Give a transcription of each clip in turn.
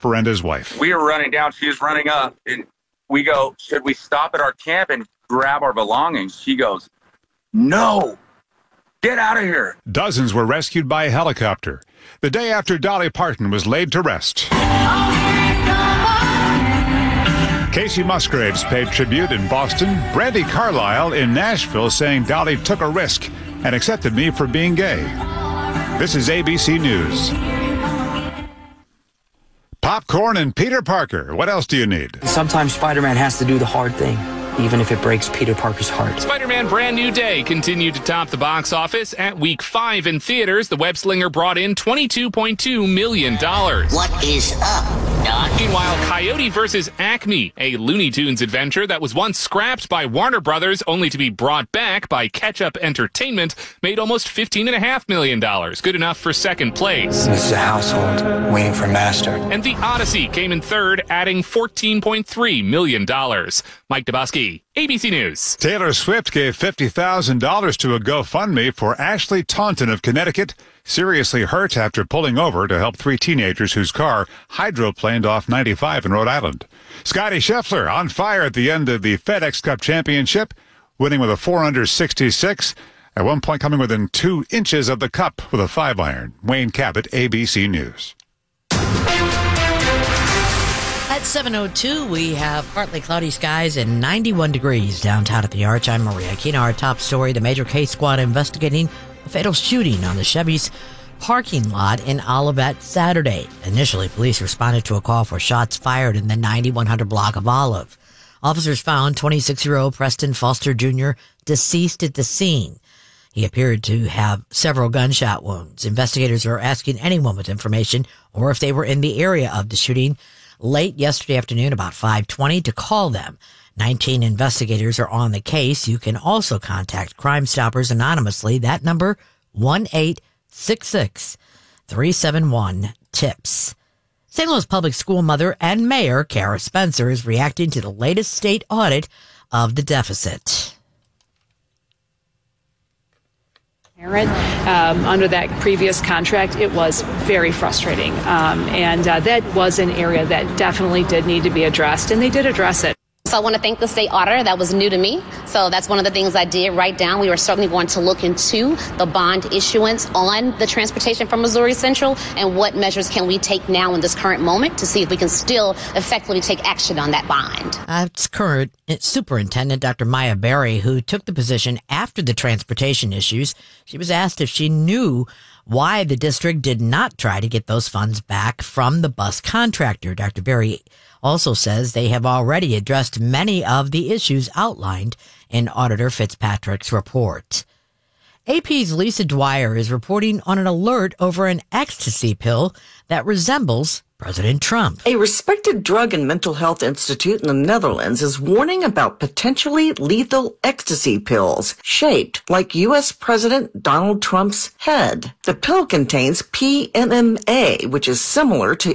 Brenda's wife. We were running down. She was running up. And we go, should we stop at our camp and grab our belongings? She goes, no. Get out of here. Dozens were rescued by helicopter. The day after Dolly Parton was laid to rest. Casey Musgraves paid tribute in Boston. Brandi Carlile in Nashville saying Dolly took a risk and accepted me for being gay. This is ABC News. Popcorn and Peter Parker. What else do you need? Sometimes Spider-Man has to do the hard thing, even if it breaks Peter Parker's heart. Spider-Man Brand New Day continued to top the box office. At week 5 in theaters, the web-slinger brought in $22.2 million. What is up, Doc? Meanwhile, Coyote vs. Acme, a Looney Tunes adventure that was once scrapped by Warner Brothers only to be brought back by Ketchup Entertainment, made almost $15.5 million. Good enough for second place. This is a household waiting for master. And The Odyssey came in third, adding $14.3 million. Mike Dabowski, ABC News. Taylor Swift gave $50,000 to a GoFundMe for Ashley Taunton of Connecticut, seriously hurt after pulling over to help 3 teenagers whose car hydroplaned off 95 in Rhode Island. Scotty Scheffler on fire at the end of the FedEx Cup Championship, winning with a 4-under-66, at one point coming within 2 inches of the cup with a 5-iron. Wayne Cabot, ABC News. At 7:02, we have partly cloudy skies and 91 degrees downtown at the Arch. I'm Maria Kina. Our top story, the major case squad investigating the fatal shooting on the Chevy's parking lot in Olivet Saturday. Initially, police responded to a call for shots fired in the 9100 block of Olive. Officers found 26-year-old Preston Foster Jr. deceased at the scene. He appeared to have several gunshot wounds. Investigators are asking anyone with information or if they were in the area of the shooting late yesterday afternoon, about 5:20, to call them. 19 investigators are on the case. You can also contact Crime Stoppers anonymously. That number, 1-866-371-TIPS. St. Louis Public School mother and mayor Kara Spencer is reacting to the latest state audit of the deficit. Under that previous contract, it was very frustrating. And that was an area that definitely did need to be addressed, and they did address it. So I want to thank the state auditor. That was new to me. So that's one of the things I did write down. We were certainly going to look into the bond issuance on the transportation from Missouri Central and what measures can we take now in this current moment to see if we can still effectively take action on that bond. That's current Superintendent Dr. Maya Berry, who took the position after the transportation issues. She was asked if she knew why the district did not try to get those funds back from the bus contractor. Dr. Berry also says they have already addressed many of the issues outlined in Auditor Fitzpatrick's report. AP's Lisa Dwyer is reporting on an alert over an ecstasy pill that resembles President Trump. A respected drug and mental health institute in the Netherlands is warning about potentially lethal ecstasy pills shaped like U.S. President Donald Trump's head. The pill contains PMMA, which is similar to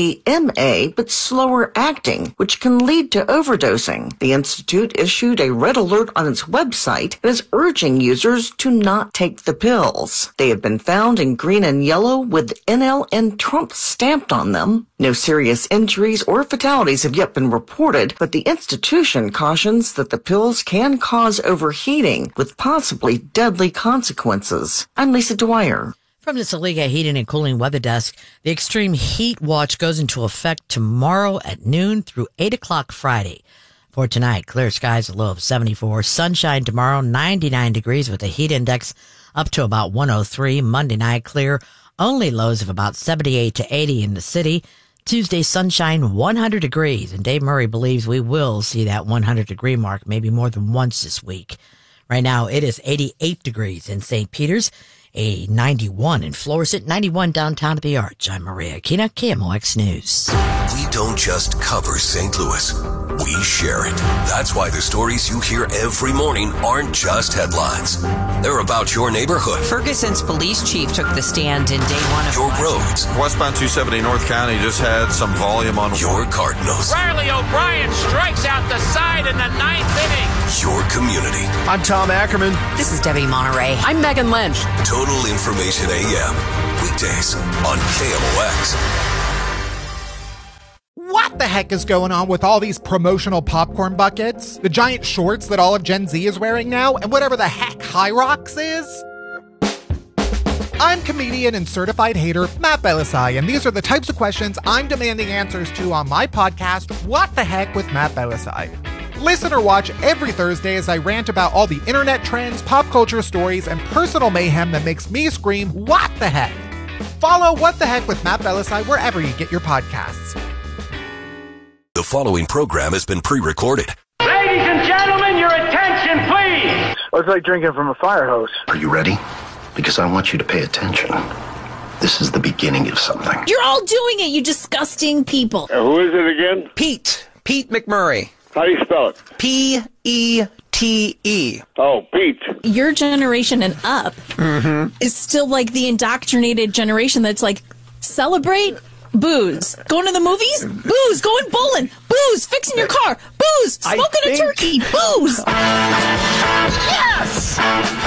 MDMA but slower acting, which can lead to overdosing. The institute issued a red alert on its website and is urging users to not take the pills. They have been found in green and yellow with NL and Trump stamped on them. No serious injuries or fatalities have yet been reported, but the institution cautions that the pills can cause overheating with possibly deadly consequences. I'm Lisa Dwyer. From the Saliga Heating and Cooling Weather Desk, the extreme heat watch goes into effect tomorrow at noon through 8 o'clock Friday. For tonight, clear skies, a low of 74. Sunshine tomorrow, 99 degrees with a heat index up to about 103. Monday night, clear, only lows of about 78 to 80 in the city. Tuesday, sunshine, 100 degrees. And Dave Murray believes we will see that 100-degree mark maybe more than once this week. Right now, it is 88 degrees in St. Peters, a 91 in Florissant, 91 downtown at the Arch. I'm Maria Kina, KMOX News. We don't just cover St. Louis. We share it. That's why the stories you hear every morning aren't just headlines. They're about your neighborhood. Ferguson's police chief took the stand in day one of your roads. Westbound 270 North County just had some volume on your Cardinals. Riley O'Brien strikes out the side in the 9th inning. Your community. I'm Tom Ackerman. This is Debbie Monterey. I'm Megan Lynch. Total Information AM. Weekdays on KMOX. What the heck is going on with all these promotional popcorn buckets, the giant shorts that all of Gen Z is wearing now, and whatever the heck High Rocks is? I'm comedian and certified hater Matt Belisai, and these are the types of questions I'm demanding answers to on my podcast, What the Heck with Matt Belisai. Listen or watch every Thursday as I rant about all the internet trends, pop culture stories, and personal mayhem that makes me scream, what the heck? Follow What the Heck with Matt Belisai wherever you get your podcasts. The following program has been pre-recorded. Ladies and gentlemen, your attention, please. Well, it's like drinking from a fire hose. Are you ready? Because I want you to pay attention. This is the beginning of something. You're all doing it, you disgusting people. Who is it again? Pete McMurray. How do you spell it? P-E-T-E. Oh, Pete. Your generation and up is still like the indoctrinated generation that's like, celebrate booze. Going to the movies? Booze. Going bowling? Booze. Fixing your car? Booze. Smoking a turkey? Booze. Yes!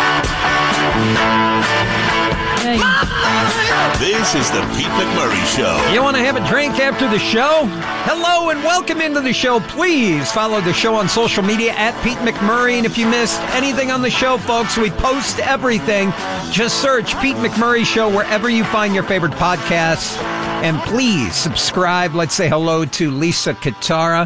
This is the Pete McMurray Show. You want to have a drink after the show? Hello and welcome into the show. Please follow the show on social media at Pete McMurray. And if you missed anything on the show, folks, we post everything. Just search Pete McMurray Show wherever you find your favorite podcasts. And please subscribe. Let's say hello to Lisa Katara.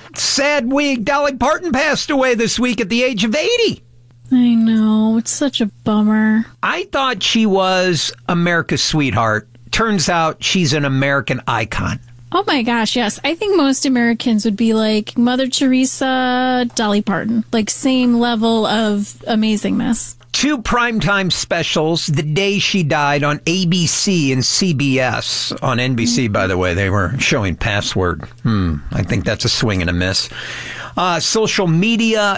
Sad week. Dolly Parton passed away this week at the age of 80. I know. It's such a bummer. I thought she was America's sweetheart. Turns out she's an American icon. Oh my gosh, yes. I think most Americans would be like Mother Teresa, Dolly Parton. Like same level of amazingness. 2 primetime specials the day she died on ABC and CBS. On NBC, by the way, they were showing Password. I think that's a swing and a miss. Social media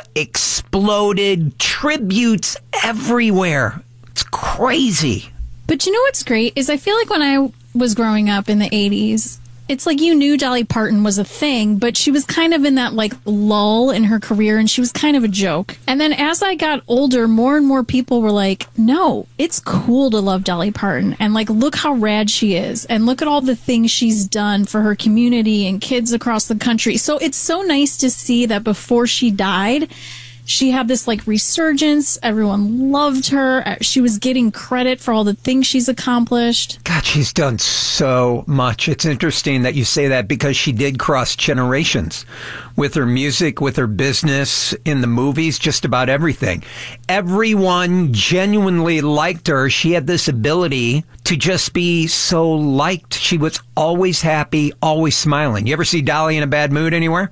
exploded. Tributes everywhere. It's crazy. But you know what's great is I feel like when I was growing up in the 80s, it's like you knew Dolly Parton was a thing, but she was kind of in that like lull in her career and she was kind of a joke. And then as I got older, more and more people were like, no, it's cool to love Dolly Parton. And like, look how rad she is. And look at all the things she's done for her community and kids across the country. So it's so nice to see that before she died, she had this like resurgence. Everyone loved her. She was getting credit for all the things she's accomplished. God, she's done so much. It's interesting that you say that because she did cross generations with her music, with her business, in the movies, just about everything. Everyone genuinely liked her. She had this ability to just be so liked. She was always happy, always smiling. You ever see Dolly in a bad mood anywhere?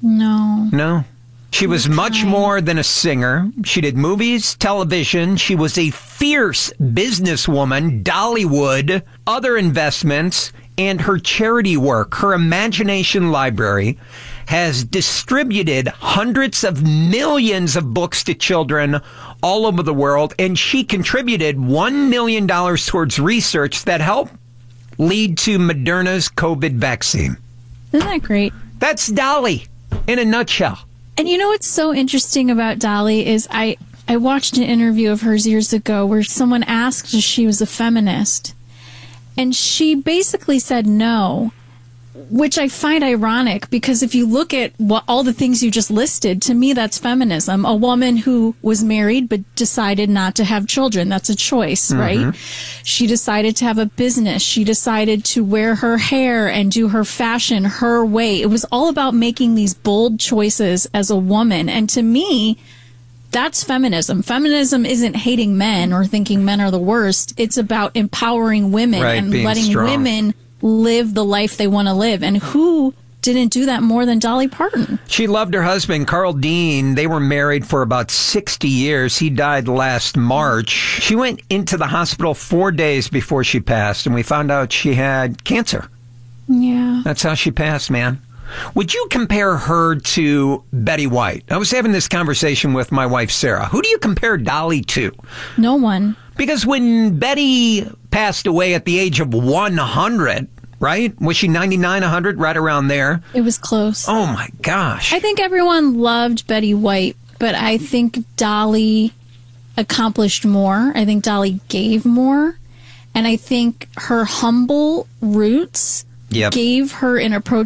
No. No. She was much more than a singer. She did movies, television. She was a fierce businesswoman, Dollywood, other investments, and her charity work. Her Imagination Library has distributed hundreds of millions of books to children all over the world, and she contributed $1 million towards research that helped lead to Moderna's COVID vaccine. Isn't that great? That's Dolly in a nutshell. And you know what's so interesting about Dolly is I watched an interview of hers years ago where someone asked if she was a feminist. And she basically said no, which I find ironic because if you look at all the things you just listed, to me that's feminism. A woman who was married but decided not to have children. That's a choice, right? She decided to have a business. She decided to wear her hair and do her fashion her way. It was all about making these bold choices as a woman. And to me, that's feminism. Feminism isn't hating men or thinking men are the worst. It's about empowering women and letting women live the life they want to live. And who didn't do that more than Dolly Parton? She loved her husband, Carl Dean. They were married for about 60 years. He died last March. She went into the hospital 4 days before she passed, and we found out she had cancer. Yeah. That's how she passed, man. Would you compare her to Betty White? I was having this conversation with my wife, Sarah. Who do you compare Dolly to? No one. Because when Betty passed away at the age of 100, right? Was she 99, 100, right around there? It was close. Oh, my gosh. I think everyone loved Betty White, but I think Dolly accomplished more. I think Dolly gave more. And I think her humble roots gave her an approachability